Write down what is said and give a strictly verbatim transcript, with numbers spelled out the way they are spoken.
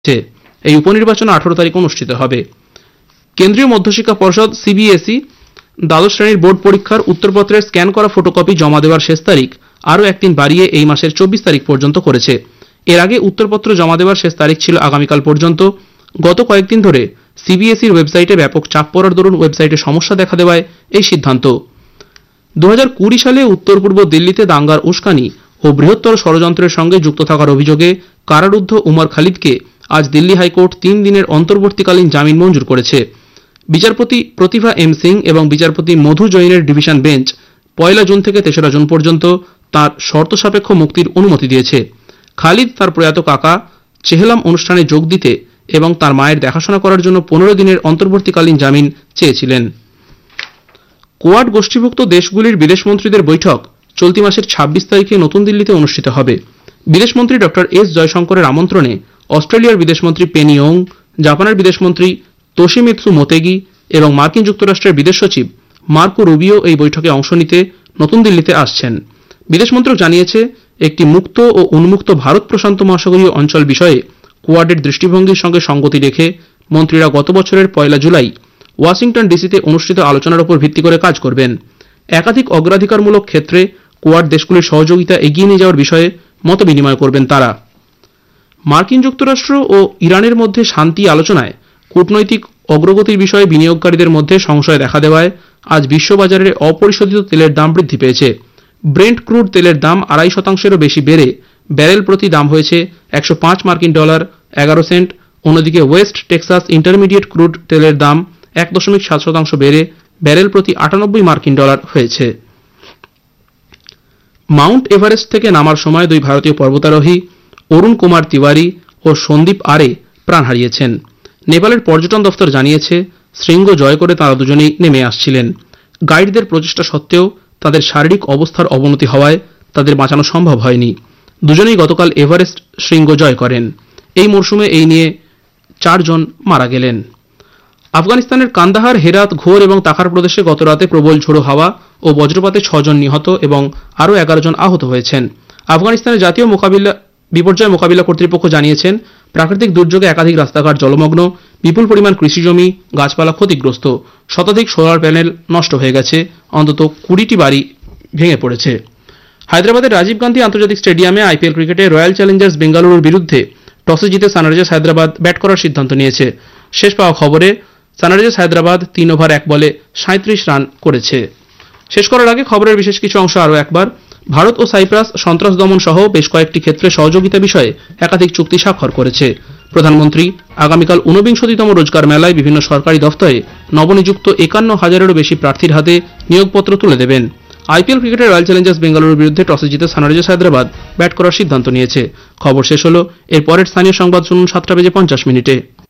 এই উপনির্বাচন আঠারো তারিখ অনুষ্ঠিত হবে। কেন্দ্রীয় মধ্যশিক্ষা পর্ষদ সিবিএসই দ্বাদশ শ্রেণীর বোর্ড পরীক্ষার উত্তরপত্রের স্ক্যান করা ফটোকপি জমা দেওয়ার শেষ তারিখ আরও একদিন বাড়িয়ে এই মাসের চব্বিশ তারিখ পর্যন্ত করেছে। এর আগে উত্তরপত্র জমা দেওয়ার শেষ তারিখ ছিল আগামীকাল পর্যন্ত। গত কয়েকদিন ধরে সিবিএসইর ওয়েবসাইটে ব্যাপক চাপ পড়ার দরুন ওয়েবসাইটে সমস্যা দেখা দেওয়ায় এই সিদ্ধান্ত। দু হাজার কুড়ি সালে উত্তর পূর্ব দিল্লিতে দাঙ্গার উস্কানি ও বৃহত্তর ষড়যন্ত্রের সঙ্গে যুক্ত থাকার অভিযোগে কারারুদ্ধ উমর খালিদকে আজ দিল্লি হাইকোর্ট তিন দিনের অন্তর্বর্তীকালীন জামিন মঞ্জুর করেছে। বিচারপতি প্রতিভা এম সিং এবং বিচারপতি মধু জৈনের ডিভিশন বেঞ্চ পয়লা জুন থেকে তেসরা জুন পর্যন্ত তার শর্ত সাপেক্ষ মুক্তির অনুমতি দিয়েছে। খালিদ তার প্রয়াত কাকা চেহলাম অনুষ্ঠানে যোগ দিতে এবং তার মায়ের দেখাশোনা করার জন্য পনেরো দিনের অন্তর্বর্তীকালীন জামিন চেয়েছিলেন। কোয়াড গোষ্ঠীভুক্ত দেশগুলির বিদেশমন্ত্রীদের বৈঠক চলতি মাসের ছাব্বিশ তারিখে নতুন দিল্লিতে অনুষ্ঠিত হবে। বিদেশমন্ত্রী ডক্টর এস জয়শঙ্করের আমন্ত্রণে অস্ট্রেলিয়ার বিদেশমন্ত্রী পেনি ওং, জাপানের বিদেশমন্ত্রী তোশিমিৎসু মোতেগি এবং মার্কিন যুক্তরাষ্ট্রের বিদেশ সচিব মার্কো রুবিও এই বৈঠকে অংশ নিতে নতুন দিল্লিতে আসছেন। বিদেশ মন্ত্রক জানিয়েছে, একটি মুক্ত ও উন্মুক্ত ভারত প্রশান্ত মহাসাগরীয় অঞ্চল বিষয়ে কোয়াডের দৃষ্টিভঙ্গির সঙ্গে সঙ্গতি রেখে মন্ত্রীরা গত বছরের পয়লা জুলাই ওয়াশিংটন ডিসিতে অনুষ্ঠিত আলোচনার উপর ভিত্তি করে কাজ করবেন। একাধিক অগ্রাধিকারমূলক ক্ষেত্রে কোয়াড দেশগুলির সহযোগিতা এগিয়ে নিয়ে যাওয়ার বিষয়ে মত বিনিময় করবেন তারা। মার্কিন যুক্তরাষ্ট্র ও ইরানের মধ্যে শান্তি আলোচনায় কূটনৈতিক অগ্রগতির বিষয়ে বিনিয়োগকারীদের মধ্যে সংশয় দেখা দেওয়ায় আজ বিশ্ববাজারে অপরিশোধিত তেলের দাম বৃদ্ধি পেয়েছে। ব্রেন্ট ক্রুড তেলের দাম আড়াই শতাংশেরও বেশি বেড়ে ব্যারেল প্রতি দাম হয়েছে একশো পাঁচ মার্কিন ডলার এগারো সেন্ট। অন্যদিকে ওয়েস্ট টেক্সাস ইন্টারমিডিয়েট ক্রুড তেলের দাম এক দশমিক সাত শতাংশ বেড়ে ব্যারেল প্রতি আটানব্বই মার্কিন ডলার হয়েছে। মাউন্ট এভারেস্ট থেকে নামার সময় দুই ভারতীয় পর্বতারোহী অরুণ কুমার তিওয়ারি ও সন্দীপ আরে প্রাণ হারিয়েছেন। নেপালের পর্যটন দফতর জানিয়েছে, শৃঙ্গ জয় করে তাঁরা দুজনেই নেমে আসছিলেন। গাইডদের প্রচেষ্টা সত্ত্বেও তাদের শারীরিক অবস্থার অবনতি হওয়ায় তাদের বাঁচানো সম্ভব হয়নি। দুজনেই গতকাল এভারেস্ট শৃঙ্গ জয় করেন। এই মরশুমে এই নিয়ে চারজন মারা গেলেন। আফগানিস্তানের কান্দাহার, হেরাত, ঘোর এবং তাখার প্রদেশে গতরাতে প্রবল ঝোড়ো হাওয়া ও বজ্রপাতে ছজন নিহত এবং আরও এগারো জন আহত হয়েছেন। আফগানিস্তানের জাতীয় মোকাবিলা বিপর্যয় মোকাবিলা কর্তৃপক্ষ জানিয়েছেন, প্রাকৃতিক দুর্যোগে একাধিক রাস্তাঘাট জলমগ্ন, বিপুল পরিমাণ কৃষিজমি, গাছপালা ক্ষতিগ্রস্ত, শতাধিক সোলার প্যানেল নষ্ট হয়ে গেছে, অন্তত কুড়িটি বাড়ি ভেঙে পড়েছে। হায়দ্রাবাদের রাজীব গান্ধী আন্তর্জাতিক স্টেডিয়ামে আইপিএল ক্রিকেটে রয়্যাল চ্যালেঞ্জার্স বেঙ্গালুরুর বিরুদ্ধে টসে জিতে সানরাইজার্স হায়দ্রাবাদ ব্যাট করার সিদ্ধান্ত নিয়েছে। শেষ পাওয়া খবরে সানরাইজার্স হায়দ্রাবাদ তিন ওভার এক বলে সাঁত্রিশ রান করেছে। শেষ করার আগে খবরের বিশেষ কিছু অংশ আরও একবার। ভারত ও সাইপ্রাস সন্ত্রাস দমন সহ বেশ কয়েকটি ক্ষেত্রে সহযোগিতা বিষয়ে একাধিক চুক্তি স্বাক্ষর করেছে। প্রধানমন্ত্রী আগামীকাল ঊনবিংশতিতম রোজগার মেলায় বিভিন্ন সরকারি দফতরে নবনিযুক্ত একান্ন হাজারেরও বেশি প্রার্থীর হাতে নিয়োগপত্র তুলে দেবেন। আইপিএল ক্রিকেটে রয়্যাল চ্যালেঞ্জার্স বেঙ্গালুরুর বিরুদ্ধে টসে জিতে সানরাইজার্স হায়দ্রাবাদ ব্যাট করার সিদ্ধান্ত নিয়েছে। খবর শেষ হলো। এর পরের স্থানীয় সংবাদ শুনুন সাতটা বেজে পঞ্চাশ মিনিটে।